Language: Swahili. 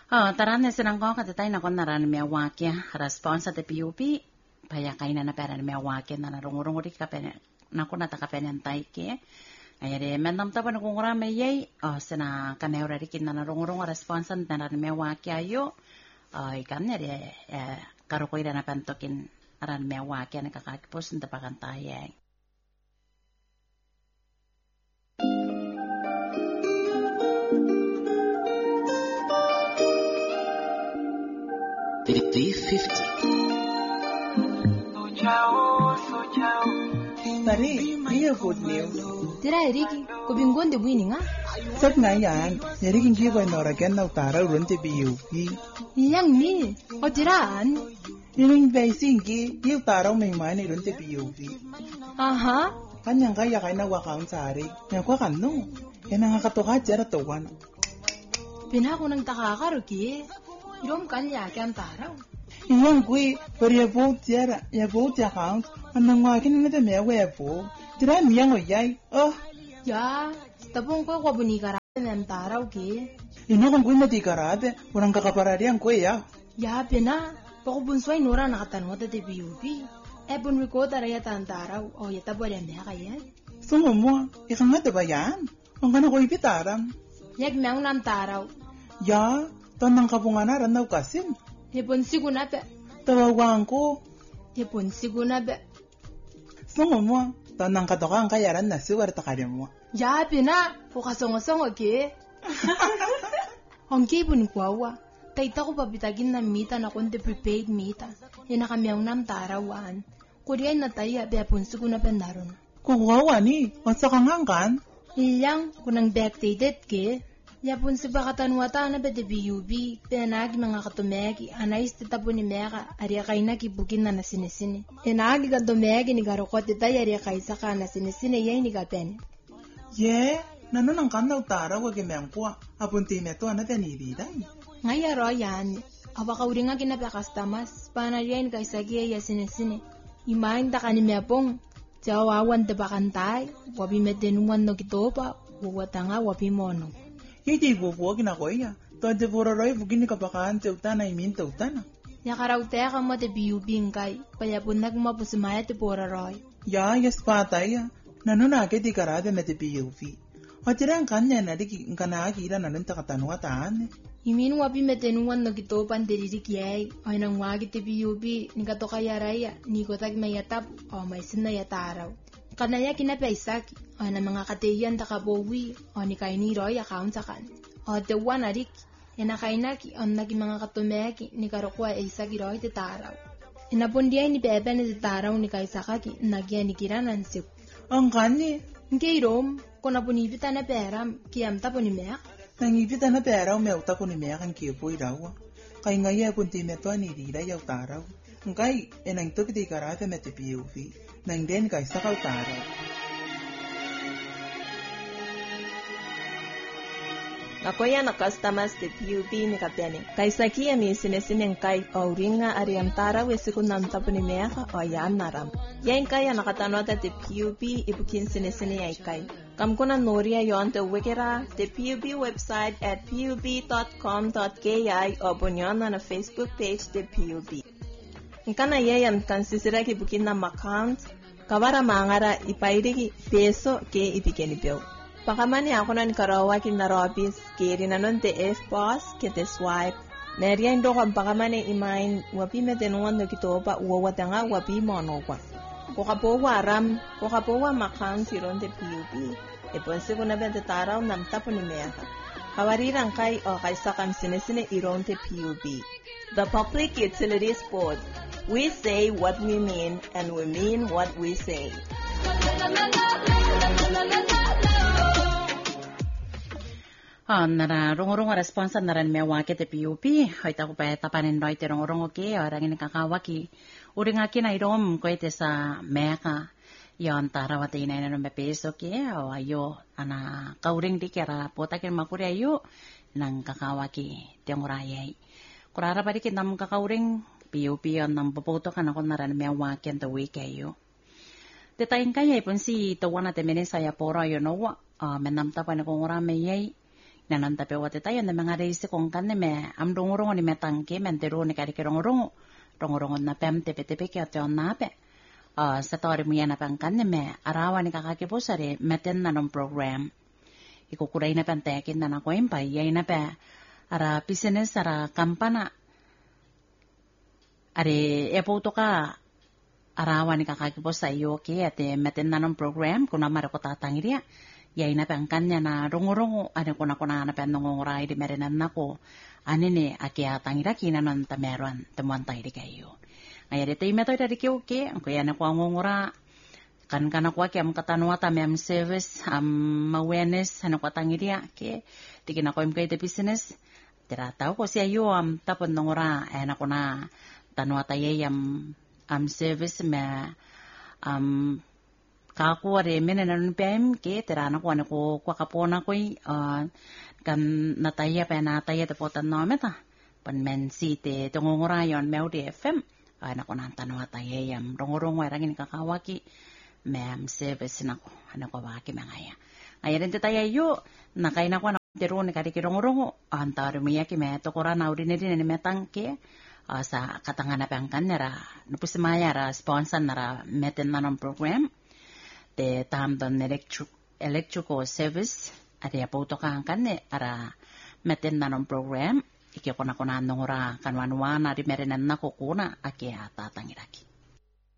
Taran sinang ko katatay na ko naran may wakya response sa PUP paya kay na peran may wakya na narungurong uri ka pen na ko natakapen tay ke ayre mendam ta pan ko ngura may yay sina kanera rikin na narungurong response na naran may wakya yo ikan ne de karo ko ira na pantokin aran may wakya na kakakipos nda pakantayay. D50. Tari, iya good news. Tira Eriki, kubingon de buini nga? Sat nga yan, yarikin kiyo ko inoragan na utara uron te PUP. Iyang ni, o tiraan? Yung basing ki, yung utara may mani uron te PUP. Aha? Kanyang kaya kay na wakaon sari, nga kwa kano. Yan ang kakatuka dyan at tuwan. Pinako ng takakaro ki. Irom kanya kyan taraw. Iyang kui, pero ya vote account, anang wakin na te may webo. Tira miyang oyay, Ya, tapong ko kwa bunikara ng taraw ki. Ino kung kui na di karate, urang kakaparari ang kui ya. Ya, pina, pako bunsway nura nakatanwa ta te PUP. Ebon wiko taraya tan taraw, o yata bolyan beha kayan. Sungo mo, ikang nga ba yan? Ang ka na ko ipitaram. Yag meang nam taraw. Ya, tanang kabunganaran na ukasin. Ebon sigo na be. Tawawang ko. Ebon sigo na be. Sungo mo, tanang katoka ang kayaran na siwar takari mo. Ya, pina, pukasongo-songo ki. Ang kibon kwawa. Taita ko papitagin na mita na kundi prepaid mita. Yan na kami ang nam tarawan. Kuriay na tayo, bepon sigo na pendaron. Kuwawa ni, onsa kang hangkan? Iyang, kunang backdated ki. Yapon si bakatanwata na ba de BUB, pinanagi mga katumegi, anais titapo ni Meka, ariya kay na kibukin na nasinisini. Inagi ka tumegi ni garukot itay ariya kay saka nasinisini yay ni gapen. Ye, nano nang kan na utara wag imengkwa, apunti meto na teniriday. Ngayaro yan, awaka uri nga kinapakastamas, panariyan kay sagi ay sinisini. Imahin ta ka ni Mepong, jawawan te bakantay, wabi metenuan no kitopa, wawata nga wabi mono. Hindi bubuwa kinakoya. Tante pororoy bugin ni kapakaan te utana imin te utana. Yakaraw te ka mo te BUB kay, payapon nagmapusumaya te pororoy. Ya, yes patay. Nano na ke di karade me te PUV. O tira ang kanya na di kanakira na nun takatanwa taan. Imin wapi metenuan no kitopan te dirikiyay, o nang wagi te BUB, ni kato kayaraya, ni kotag mayatap, o may sinayataraw. Kanaya kinapaisak, o na mga kateyan takabowi, o ni kainiroy account sakan. O te wanarik, enakainaki, o nagi mga katumeki, ni karokwa isagiroy te taraw. Inapundiay ni Pepe ni te taraw ni kaisakaki, nagyan ni kiranan sip. Ang kanya. Ngayrom, kung napunipita na peram, kiyamta po ni Mek. Nangipita na pera o meuta ko ni Mek ang kipo iraw. Kay ngaya punti meto ni Rida yaw taraw. Ngay, enang ito kiti karate me te PUV. Nang den kay sakaw taraw. Nakoya na customers te PUB ni kapene. Kay sakia mi sinesinen kay auringa ariam tara wesiku namtapu ni meha o yan naram. Yan kaya nakatanwata te PUB ibukin sinesine ay kay. Kamkuna noria yon te wikira te PUB website at pub.com.ki o bunyon na Facebook page te PUB. Nkana yayam kan sisira ki bukin na account kawara mangara ipairiki peso ke ipikeni peo. Pakamani ako na ni karawakin na robis, kiri na nun te F-boss, kete swipe. Neriyan do kang pakamani imain, wapi metenuan na kitopa, uwawata nga wapi monokwa. Kukapowa ram, kukapowa makang siron te PUB. Iponsi ko na bente taraw nam tapo ni Meha. Kawarirang kay o kay sakam sinesine iron te PUB. The Public Utilities Board. We say what we mean, and we mean what we say. Nara rong responsa naran me wake te PUP hoy ta ko pa tapanen roy te rong ke orang ini kakawaki uri ngaki na irom ko ite sa meka yon tarawate ina na me peso ke o ayo ana kauring di kera potakin makuri ayo nang kakawaki te ngorayay kurara pa dikin nam kakauring PUP yon nam popoto kana ko naran me wake te week ayo te taing kaya ipon si to wana te menen saya poro yo no menam ta pa na ko ngorame yay nanon tapi wate tayo na mga reisi kong kan me am rongo ni metangke mentero ni kari rongo na pem tepe kya tion nape sa tori mo yan apang kan me arawa ni kakakipusari meten nanon program ikukuray na pantekin na nako impay yay na pa ara business ara kampana are epoto ka arawa ni kakakipos sa iyo ke ate meten nanon program kuna mara ko tatangiria yay na pangkanya na rongo ane kuna na penongoray di merenan nako anene akia tangira kina non tameron temuan tayo di kayo ngaya dito imeto dari kiuke ko yan ako ngongora kan ako am katanwa ta mem service am awareness ano ko tangiria ke tikin ako im kay de business tira tao ko siya yo am tapon nongora ana ko na tanwa ta yam am service me kaku are menenan pem ke tira na ko kapona ko kan nataya pa nataya te potan no meta pan men si te tongongora yon meu de fm ana ko nan tanwa ta yam rongorongo erangin kakawaki ma'am service na ko ano ko ba ki mangaya ngayon din tayo yo nakain ako na dero ni kari kirongo antar miya ki me to kora na udine din ni metang ke sa katangana pangkan nera nupus maya ra sponsor nara meten nanon program te tam don electrical service ade po to kan ne ara meten nanon program iki ko na nongora kanwanwa na di merenan na ko kuna aki ata tangiraki